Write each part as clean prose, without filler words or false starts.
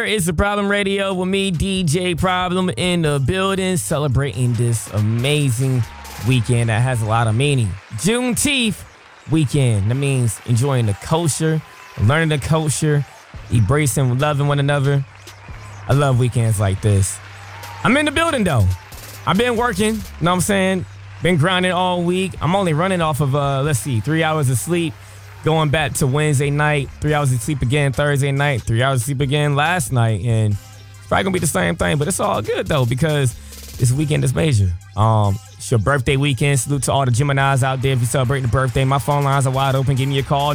It's the Problem Radio with me, DJ Problem, in the building, celebrating this amazing weekend that has a lot of meaning. Juneteenth weekend. That means enjoying the culture, learning the culture, embracing, loving one another. I love weekends like this. I'm in the building, though. I've been working, you know what I'm saying? Been grinding all week. I'm only running off of, 3 hours of sleep. Going back to Wednesday night, 3 hours of sleep again Thursday night, 3 hours of sleep again last night. And it's probably going to be the same thing, but it's all good, though, because this weekend is major. It's your birthday weekend. Salute to all the Geminis out there if you're celebrating the birthday. My phone lines are wide open. Give me a call,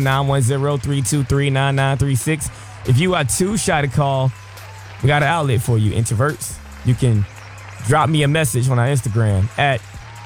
910-323-9936. If you are too-shy to call, we got an outlet for you, introverts. You can drop me a message on our Instagram at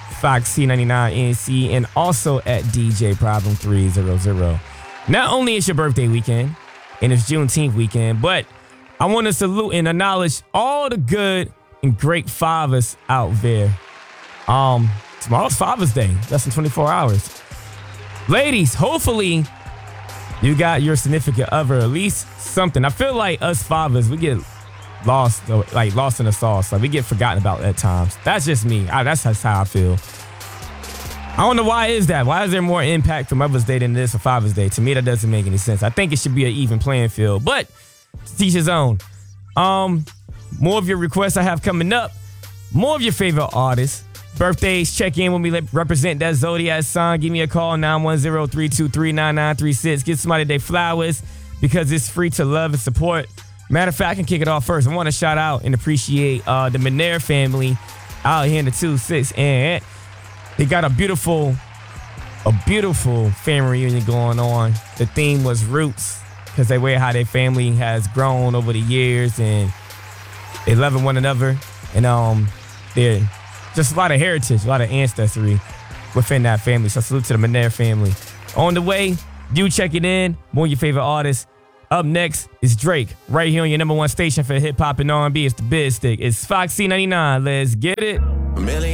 FoxC99NC and also at DJ Problem 300. Not only is your birthday weekend and it's Juneteenth weekend, but I want to salute and acknowledge all the good and great fathers out there. Tomorrow's Father's Day, less than 24 hours. Ladies, hopefully you got your significant other, at least something. I feel like us fathers, we get lost in the sauce. Like, we get forgotten about at times. That's just me. That's how I feel. I don't know why is that. Why is there more impact for Mother's Day than there is for Father's Day? To me, that doesn't make any sense. I think it should be an even playing field, but to teach his own. More of your requests I have coming up. More of your favorite artists. Birthdays, check in when we represent that zodiac sign. Give me a call, 910-323-9936. Give somebody their flowers because it's free to love and support. Matter of fact, I can kick it off first. I want to shout out and appreciate the McNair family out here in the 2-6. And they got a beautiful family reunion going on. The theme was roots because they wear how their family has grown over the years and they loving one another. And they're just a lot of heritage, a lot of ancestry within that family. So salute to the McNair family. On the way, you check it in. More of your favorite artists. Up next is Drake, right here on your number one station for hip-hop and R&B. It's the Biz Stick. It's Fox C99. Let's get it.